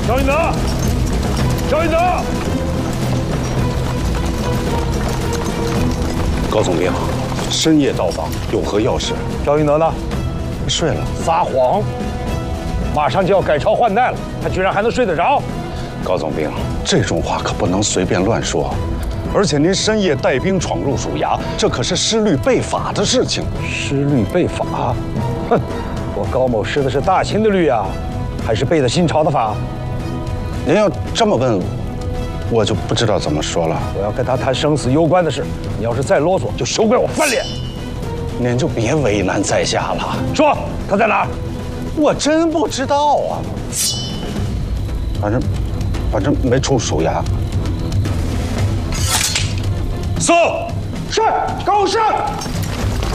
赵云德，赵云德， 高总兵，深夜到访，有何要事？ 赵云德呢？ 睡了。 撒谎！马上就要改朝换代了，他居然还能睡得着？ 高总兵，这种话可不能随便乱说。而且您深夜带兵闯入署衙，这可是失律背法的事情。 失律背法？哼，我高某失的是大清的律啊，还是背的新朝的法？ 您要这么问，我就不知道怎么说了。 我要跟他谈生死攸关的事，你要是再啰嗦，就休怪我翻脸。 您就别为难在下了。 说他在哪儿？ 我真不知道啊。反正没出署衙。 送。是，高升。